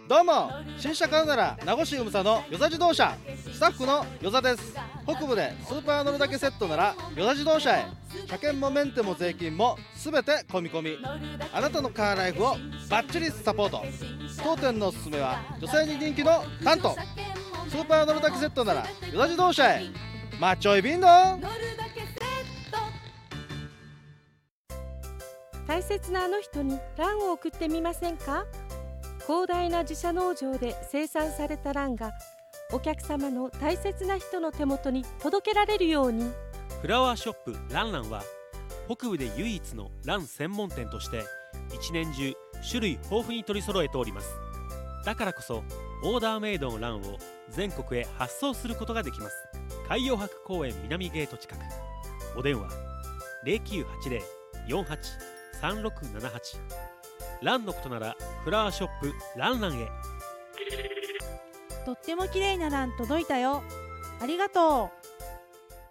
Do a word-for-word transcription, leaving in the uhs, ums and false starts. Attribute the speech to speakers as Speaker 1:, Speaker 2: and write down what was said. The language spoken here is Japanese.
Speaker 1: どうも、新車買うなら名護市うむさの与座自動車スタッフの与座です。北部でスーパー乗るだけセットなら与座自動車へ。車検もメンテも税金もすべて込み込み。あなたのカーライフをバッチリサポート。当店のおすすめは女性に人気のタント。スーパー乗るだけセットなら与座自動車へ。マッチョイビンド。
Speaker 2: 大切なあの人にランを送ってみませんか？広大な自社農場で生産されたランがお客様の大切な人の手元に届けられるように。
Speaker 3: フラワーショップランランは北部で唯一のラン専門店として一年中種類豊富に取り揃えております。だからこそオーダーメイドのランを全国へ発送することができます。海洋博公園南ゲート近く。お電話 ゼロきゅうはちゼロ よんはち さんろくななはち。ランのことならフラワーショップランランへ。
Speaker 4: とっても綺麗なラン届いたよ。ありがとう。